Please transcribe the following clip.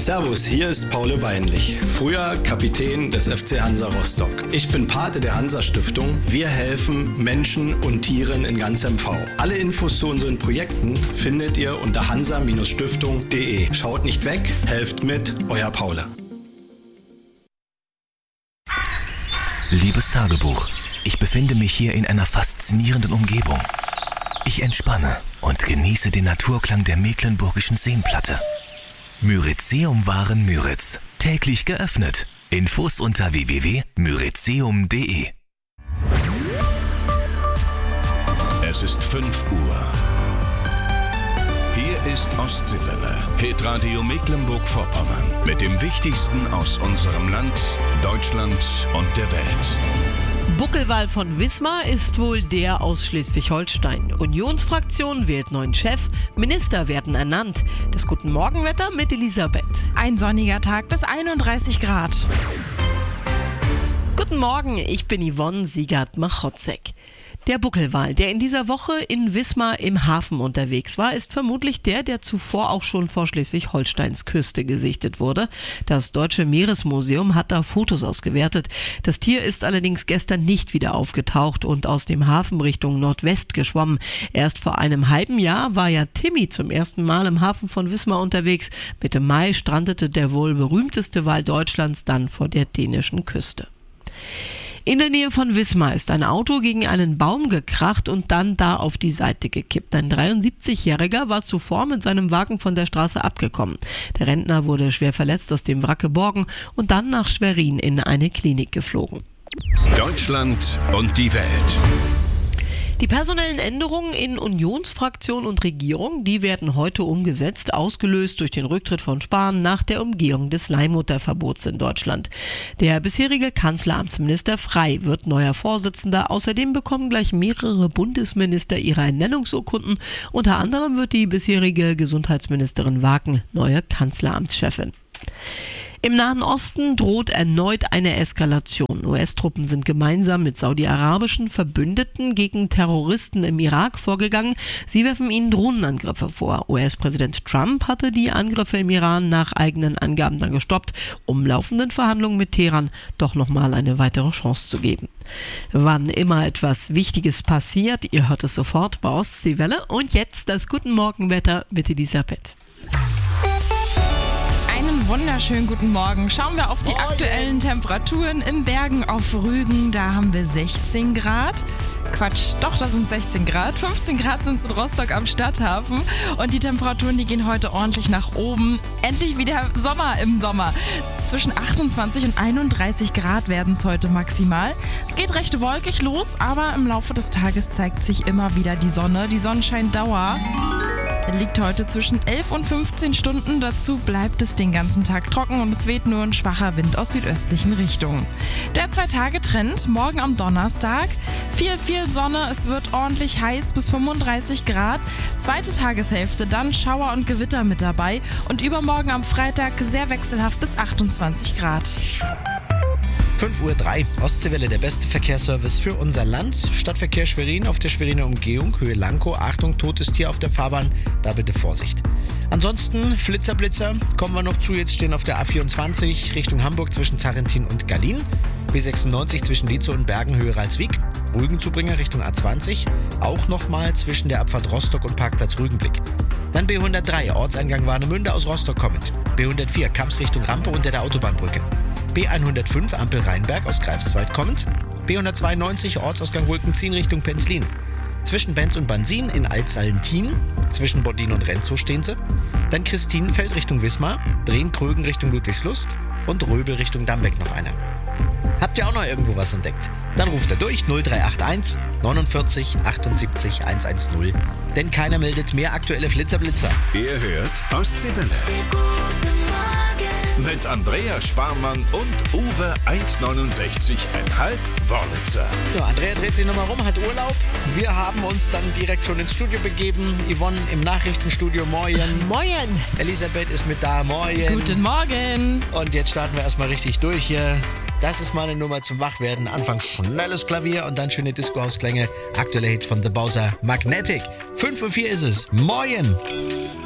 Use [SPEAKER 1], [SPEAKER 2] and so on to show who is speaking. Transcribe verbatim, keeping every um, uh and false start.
[SPEAKER 1] Servus, hier ist Paul Weinlich, früher Kapitän des F C Hansa Rostock. Ich bin Pate der Hansa-Stiftung. Wir helfen Menschen und Tieren in ganz M V. Alle Infos zu unseren Projekten findet ihr unter hansa Stiftung punkt de. Schaut nicht weg, helft mit, euer Paul.
[SPEAKER 2] Liebes Tagebuch, ich befinde mich hier in einer faszinierenden Umgebung. Ich entspanne und genieße den Naturklang der mecklenburgischen Seenplatte. Myrizeum Waren Müritz. Täglich geöffnet. Infos unter w w w punkt myrizeum punkt de.
[SPEAKER 3] Es ist fünf Uhr. Hier ist Ostseewelle, Hitradio Mecklenburg-Vorpommern. Mit dem Wichtigsten aus unserem Land, Deutschland und der Welt.
[SPEAKER 4] Buckelwal von Wismar ist wohl der aus Schleswig-Holstein. Unionsfraktion wählt neuen Chef, Minister werden ernannt. Das Guten Morgenwetter mit Elisabeth.
[SPEAKER 5] Ein sonniger Tag bis einunddreißig Grad.
[SPEAKER 4] Guten Morgen, ich bin Yvonne Siegert-Machotzek. Der Buckelwal, der in dieser Woche in Wismar im Hafen unterwegs war, ist vermutlich der, der zuvor auch schon vor Schleswig-Holsteins Küste gesichtet wurde. Das Deutsche Meeresmuseum hat da Fotos ausgewertet. Das Tier ist allerdings gestern nicht wieder aufgetaucht und aus dem Hafen Richtung Nordwest geschwommen. Erst vor einem halben Jahr war ja Timmy zum ersten Mal im Hafen von Wismar unterwegs. Mitte Mai strandete der wohl berühmteste Wal Deutschlands dann vor der dänischen Küste. In der Nähe von Wismar ist ein Auto gegen einen Baum gekracht und dann da auf die Seite gekippt. Ein dreiundsiebzigjähriger war zuvor mit seinem Wagen von der Straße abgekommen. Der Rentner wurde schwer verletzt aus dem Wrack geborgen und dann nach Schwerin in eine Klinik geflogen.
[SPEAKER 3] Deutschland und die Welt.
[SPEAKER 4] Die personellen Änderungen in Unionsfraktion und Regierung, die werden heute umgesetzt, ausgelöst durch den Rücktritt von Spahn nach der Umgehung des Leihmutterverbots in Deutschland. Der bisherige Kanzleramtsminister Frey wird neuer Vorsitzender. Außerdem bekommen gleich mehrere Bundesminister ihre Ernennungsurkunden. Unter anderem wird die bisherige Gesundheitsministerin Waken neue Kanzleramtschefin. Im Nahen Osten droht erneut eine Eskalation. U S-Truppen sind gemeinsam mit saudi-arabischen Verbündeten gegen Terroristen im Irak vorgegangen. Sie werfen ihnen Drohnenangriffe vor. U S-Präsident Trump hatte die Angriffe im Iran nach eigenen Angaben dann gestoppt, um laufenden Verhandlungen mit Teheran doch nochmal eine weitere Chance zu geben. Wann immer etwas Wichtiges passiert, ihr hört es sofort bei Ostseewelle. Und jetzt das Guten Morgenwetter mit Elisabeth.
[SPEAKER 5] Einen wunderschönen guten Morgen. Schauen wir auf die aktuellen Temperaturen in Bergen auf Rügen. Da haben wir sechzehn Grad. Quatsch, doch, das sind sechzehn Grad. fünfzehn Grad sind es in Rostock am Stadthafen. Und die Temperaturen, die gehen heute ordentlich nach oben. Endlich wieder Sommer im Sommer. Zwischen achtundzwanzig und einunddreißig Grad werden es heute maximal. Es geht recht wolkig los, aber im Laufe des Tages zeigt sich immer wieder die Sonne. Die Sonnenscheindauer liegt heute zwischen elf und fünfzehn Stunden. Dazu bleibt es den ganzen Tag trocken und es weht nur ein schwacher Wind aus südöstlichen Richtungen. Der Zwei-Tage-Trend morgen am Donnerstag. Viel, viel Sonne, es wird ordentlich heiß bis fünfunddreißig Grad. Zweite Tageshälfte, dann Schauer und Gewitter mit dabei. Und übermorgen am Freitag sehr wechselhaft bis achtundzwanzig Grad.
[SPEAKER 6] fünf Uhr drei, Ostseewelle, der beste Verkehrsservice für unser Land. Stadtverkehr Schwerin auf der Schweriner Umgehung, Höhe Lankow. Achtung, totes Tier auf der Fahrbahn, da bitte Vorsicht. Ansonsten Flitzer, Blitzer, kommen wir noch zu. Jetzt stehen auf der A vierundzwanzig Richtung Hamburg zwischen Zarentin und Gallien. B sechsundneunzig zwischen Lietzow und Bergen, Höhe Ralswiek. Rügenzubringer Richtung A zwanzig. Auch nochmal zwischen der Abfahrt Rostock und Parkplatz Rügenblick. Dann B hundertdrei, Ortseingang Warnemünde aus Rostock kommend. B hundertvier, Kamps Richtung Rampe unter der Autobahnbrücke. B hundertfünf, Ampel Rheinberg aus Greifswald kommend. B hundertzweiundneunzig, Ortsausgang Wolkenzien Richtung Penzlin. Zwischen Benz und Bansin in Altsallentin. Zwischen Bodin und Renzow stehen sie. Dann Christinenfeld Richtung Wismar. Drehen-Krögen Richtung Ludwigslust. Und Röbel Richtung Dambeck noch einer. Habt ihr auch noch irgendwo was entdeckt? Dann ruft er durch null drei acht eins neunundvierzig achtundsiebzig hundertzehn. Denn keiner meldet mehr aktuelle Flitzerblitzer.
[SPEAKER 3] Ihr hört Ostseewelle. Mit Andrea Sparmann und Uwe eins neunundsechzig Komma fünf Wörlitzer.
[SPEAKER 6] Ja, Andrea dreht sich nochmal rum, hat Urlaub. Wir haben uns dann direkt schon ins Studio begeben. Yvonne im Nachrichtenstudio, moin.
[SPEAKER 4] Moin.
[SPEAKER 6] Elisabeth ist mit da, moin.
[SPEAKER 5] Guten Morgen.
[SPEAKER 6] Und jetzt starten wir erstmal richtig durch hier. Das ist mal eine Nummer zum Wachwerden. Anfangs schnelles Klavier und dann schöne Disco-Hausklänge. Aktueller Hit von The Bowser, Magnetic. fünf Uhr vier ist es. Moin.